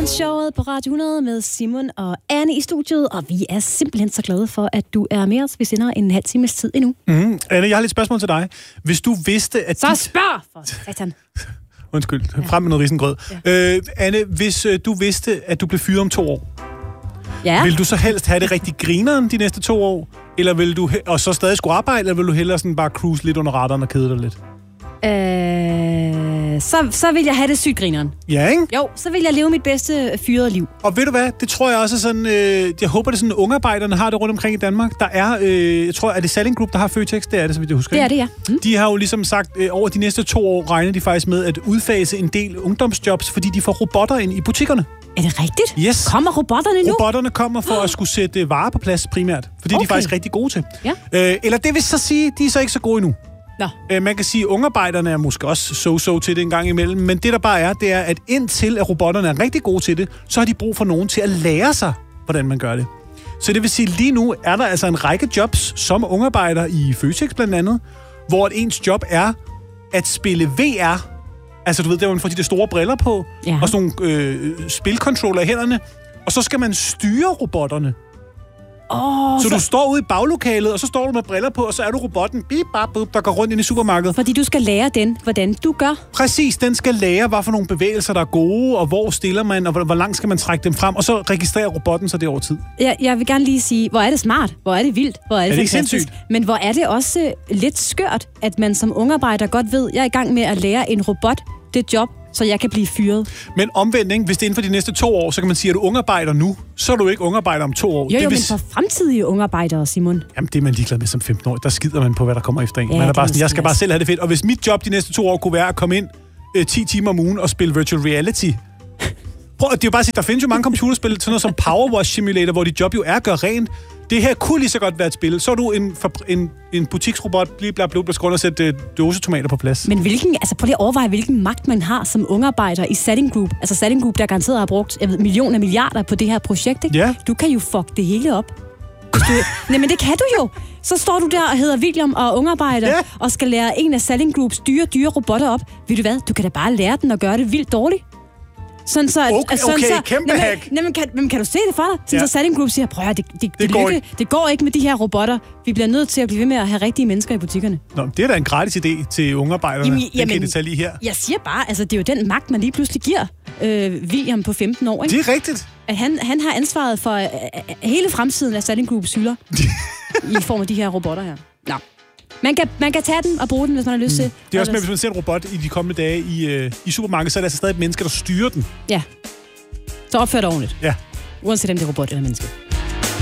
Morgenshowet på Radio 100 med Simon og Anne i studiet, og vi er simpelthen så glade for, at du er med os. Vi sender en halv times tid endnu. Anne, jeg har lidt spørgsmål til dig. Hvis du vidste, at... Så spørg for satan. Undskyld, frem med noget risengrød. Ja. Anne, hvis du vidste, at du blev fyret om 2 år, vil du så helst have det rigtig grineren de næste 2 år? Eller vil du og så stadig skulle arbejde, eller vil du hellere sådan bare cruise lidt under radaren og kede dig lidt? Så vil jeg have det sygt grineren. Ja, ikke? Jo, så vil jeg leve mit bedste fyrede liv. Og ved du hvad? Det tror jeg også er sådan... jeg håber, det er sådan, ungarbejderne har det rundt omkring i Danmark. Der er... jeg tror, er det Salling Group, der har Føtex? Det er det, så vidt jeg husker. Det er det, ja. De har jo ligesom sagt, over de næste 2 år regner de faktisk med at udfase en del ungdomsjobs, fordi de får robotter ind i butikkerne. Er det rigtigt? Yes. Kommer robotterne nu? Robotterne kommer for at skulle sætte varer på plads primært, fordi de er faktisk rigtig gode til. Ja. Eller det vil så sige, de er så ikke så gode endnu. Nå. Man kan sige, at ungarbejderne er måske også so-so til det en gang imellem, men det der bare er, det er, at indtil at robotterne er rigtig gode til det, så har de brug for nogen til at lære sig, hvordan man gør det. Så det vil sige, lige nu er der altså en række jobs som ungarbejder i Føtex blandt andet, hvor ens job er at spille VR. Altså du ved, der man får de der store briller på, og sådan nogle spilcontroller i hænderne, og så skal man styre robotterne. Så du står ude i baglokalet, og så står du med briller på, og så er du robotten, bip, bap, bip, der går rundt ind i supermarkedet. Fordi du skal lære den, hvordan du gør. Præcis, den skal lære, hvad for nogle bevægelser, der er gode, og hvor stiller man, og hvor langt skal man trække dem frem, og så registrerer robotten så det over tid. Jeg vil gerne lige sige, hvor er det smart, hvor er det vildt, hvor er det fantastisk. Sindssygt? Men hvor er det også lidt skørt, at man som ungarbejder godt ved, jeg er i gang med at lære en robot det job, så jeg kan blive fyret. Men omvendt, ikke? Hvis det er inden for de næste 2 år, så kan man sige, at du ungarbejder nu, så er du ikke ungarbejder om 2 år. Jo, men for fremtidige ungarbejdere, Simon. Jamen, det er man ligeglad med som 15 år. Der skider man på, hvad der kommer efter en. Ja, man er bare sådan, jeg skal bare selv have det fedt. Og hvis mit job de næste 2 år kunne være at komme ind 10 timer om ugen og spille virtual reality. Prøv, det er jo bare at sige, der findes jo mange computerspil, sådan noget som Power Wash Simulator, hvor dit job jo er at gøre rent. Det her kunne lige så godt være et spil. Så er du en butiksrobot, bliver grund at sætte dåsetomater på plads. Men prøv lige at overveje, hvilken magt man har som ungarbejder i Salling Group. Altså Salling Group, der garanteret har brugt millioner milliarder på det her projekt, ikke? Ja. Du kan jo fuck det hele op. Nej, men det kan du jo. Så står du der og hedder William og ungarbejder, og skal lære en af Salling Groups dyre robotter op. Ved du hvad? Du kan da bare lære den og gøre det vildt dårligt. Sådan så, kæmpe hack. Men kan du se det for dig? Sådan så Salling Group siger, prøv at det går ikke med de her robotter. Vi bliver nødt til at blive ved med at have rigtige mennesker i butikkerne. Nå, det er da en gratis idé til ungarbejderne. Den kan det tage lige her. Jeg siger bare, altså det er jo den magt, man lige pludselig giver William på 15 år. Ikke? Det er rigtigt. At han har ansvaret for hele fremtiden af Salling Groups hylder i form af de her robotter her. Nå. Man kan tage den og bruge den, hvis man har lyst til. Det er også med, hvis man ser en robot i de kommende dage i supermarkedet, så er der altså stadig et menneske, der styrer den. Ja. Så opfør dig ordentligt. Ja. Uanset om det er robot eller menneske.